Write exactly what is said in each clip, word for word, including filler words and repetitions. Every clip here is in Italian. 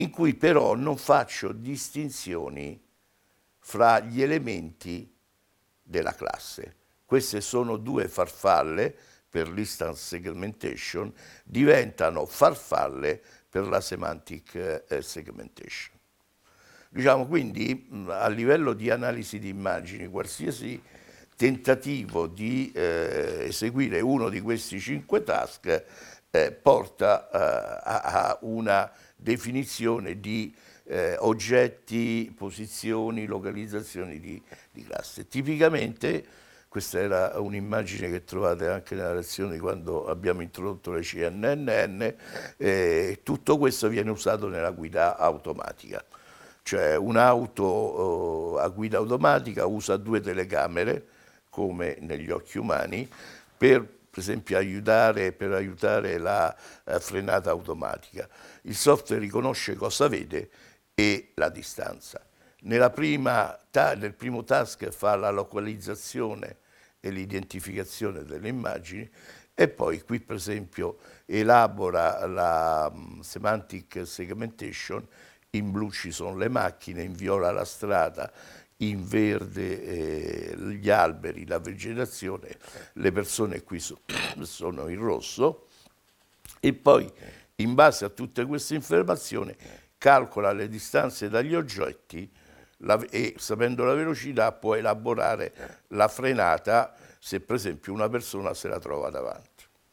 in cui però non faccio distinzioni fra gli elementi della classe. Queste sono due farfalle per l'instance segmentation, diventano farfalle per la semantic eh, segmentation. Diciamo quindi a livello di analisi di immagini, qualsiasi tentativo di eh, eseguire uno di questi cinque task eh, porta eh, a, a una definizione di eh, oggetti, posizioni, localizzazioni di, di classe. Tipicamente, questa era un'immagine che trovate anche nella lezione quando abbiamo introdotto le C N N N, eh, tutto questo viene usato nella guida automatica. Cioè un'auto eh, a guida automatica usa due telecamere, come negli occhi umani, per, per esempio aiutare, per aiutare la eh, frenata automatica. Il software riconosce cosa vede e la distanza. Nella prima, ta, nel primo task fa la localizzazione e l'identificazione delle immagini e poi qui per esempio elabora la um, semantic segmentation. In blu ci sono le macchine, in viola la strada, in verde eh, gli alberi, la vegetazione, le persone qui so, sono in rosso e poi in base a tutte queste informazioni calcola le distanze dagli oggetti la, e sapendo la velocità può elaborare la frenata se per esempio una persona se la trova davanti.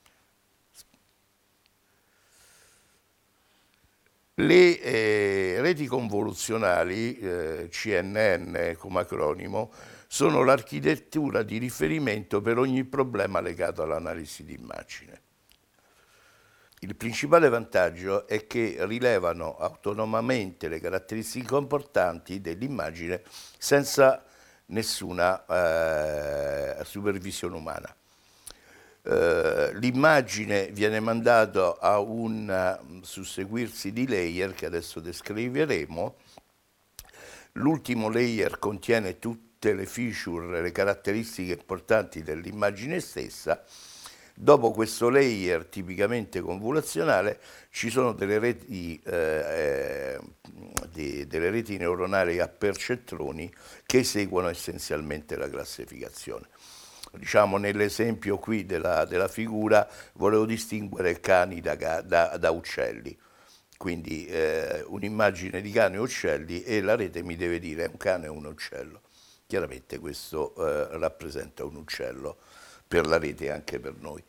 Le eh, reti convoluzionali, eh, C N N come acronimo, sono l'architettura di riferimento per ogni problema legato all'analisi di immagine. Il principale vantaggio è che rilevano autonomamente le caratteristiche importanti dell'immagine senza nessuna eh, supervisione umana. Uh, l'immagine viene mandata a un uh, susseguirsi di layer che adesso descriveremo. L'ultimo layer contiene tutte le feature, le caratteristiche importanti dell'immagine stessa. Dopo questo layer tipicamente convoluzionale ci sono delle reti, eh, eh, di, delle reti neuronali a percettroni che eseguono essenzialmente la classificazione. Diciamo nell'esempio qui della, della figura volevo distinguere cani da, da, da uccelli, quindi eh, un'immagine di cani e uccelli e la rete mi deve dire è un cane o un uccello. Chiaramente questo eh, rappresenta un uccello per la rete e anche per noi.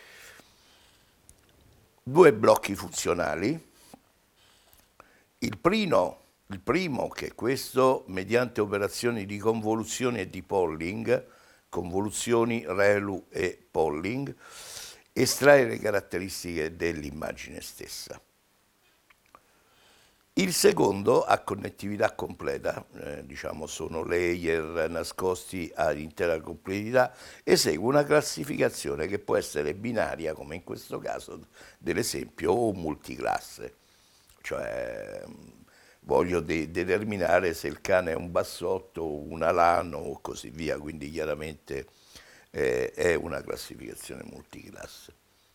Due blocchi funzionali. Il primo, il primo che è questo, mediante operazioni di convoluzione e di polling, convoluzioni, ReLU e polling, estrae le caratteristiche dell'immagine stessa. Il secondo ha connettività completa, eh, diciamo sono layer nascosti all'intera complessità, esegue una classificazione che può essere binaria, come in questo caso dell'esempio, o multiclasse, cioè voglio de determinare se il cane è un bassotto, un alano o così via, quindi chiaramente eh, è una classificazione multiclasse.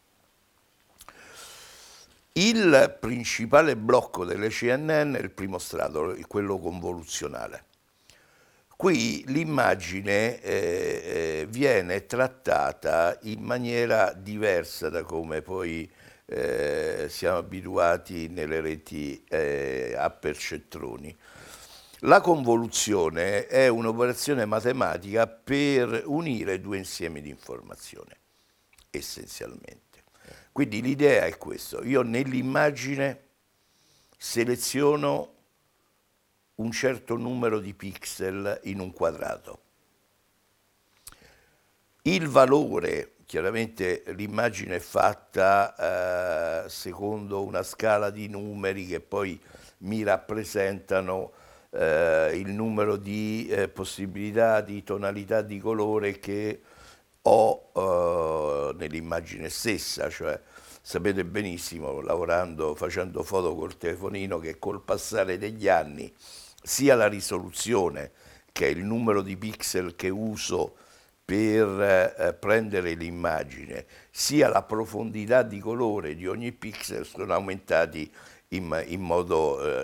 Il principale blocco delle C N N è il primo strato, quello convoluzionale. Qui l'immagine eh, viene trattata in maniera diversa da come poi eh, siamo abituati nelle reti eh, a percettroni. La convoluzione è un'operazione matematica per unire due insiemi di informazioni, essenzialmente. Quindi l'idea è questo, io nell'immagine seleziono un certo numero di pixel in un quadrato. Il valore, chiaramente l'immagine è fatta eh, secondo una scala di numeri che poi mi rappresentano eh, il numero di eh, possibilità di tonalità di colore che ho eh, nell'immagine stessa, cioè sapete benissimo, lavorando, facendo foto col telefonino, che col passare degli anni sia la risoluzione, che è il numero di pixel che uso per eh, prendere l'immagine, sia la profondità di colore di ogni pixel sono aumentati in, in modo